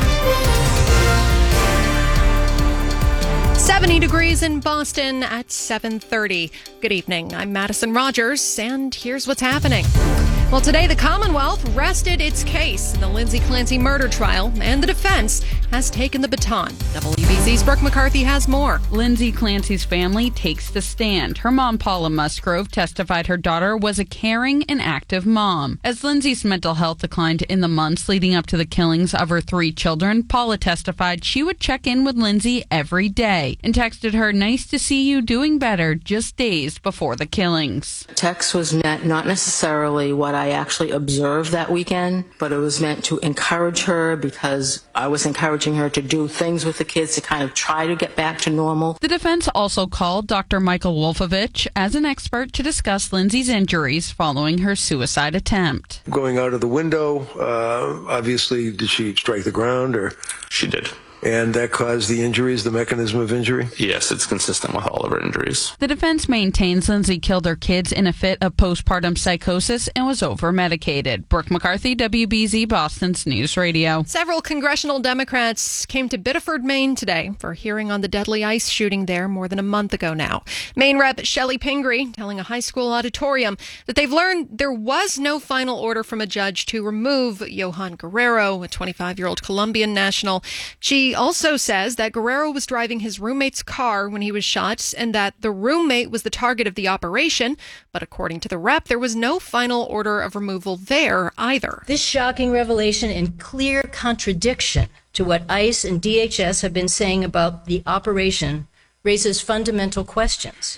70 degrees in Boston at 7:30. Good evening. I'm Madison Rogers, and here's what's happening. Well, today the Commonwealth rested its case in the Lindsay Clancy murder trial, and the defense has taken the baton. WBZ's Brooke McCarthy has more. Lindsay Clancy's family takes the stand. Her mom, Paula Musgrove, testified her daughter was a caring and active mom. As Lindsay's mental health declined in the months leading up to the killings of her 3 children, Paula testified she would check in with Lindsay every day and texted her, "Nice to see you doing better," just days before the killings. Text was meant not necessarily what I actually observed that weekend, but it was meant to encourage her because I was encouraging her to do things with the kids to kind of try to get back to normal. The defense also called Dr. Michael Wolfovich as an expert to discuss Lindsay's injuries following her suicide attempt. Going out of the window, obviously, did she strike the ground or? She did. And that caused the injuries, the mechanism of injury? Yes, it's consistent with all of her injuries. The defense maintains Lindsay killed her kids in a fit of postpartum psychosis and was over-medicated. Brooke McCarthy, WBZ Boston's News Radio. Several congressional Democrats came to Biddeford, Maine today for a hearing on the deadly ICE shooting there more than a month ago now. Maine Rep. Shelley Pingree telling a high school auditorium that they've learned there was no final order from a judge to remove Johan Guerrero, a 25-year-old Colombian national. She also says that Guerrero was driving his roommate's car when he was shot and that the roommate was the target of the operation. But according to the rep, there was no final order of removal there either. This shocking revelation in clear contradiction to what ICE and DHS have been saying about the operation raises fundamental questions.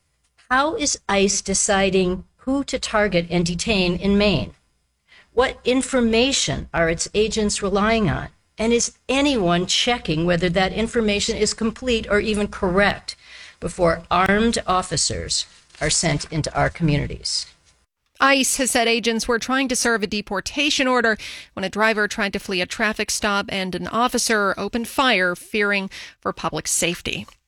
How is ICE deciding who to target and detain in Maine? What information are its agents relying on? And is anyone checking whether that information is complete or even correct before armed officers are sent into our communities? ICE has said agents were trying to serve a deportation order when a driver tried to flee a traffic stop and an officer opened fire, fearing for public safety.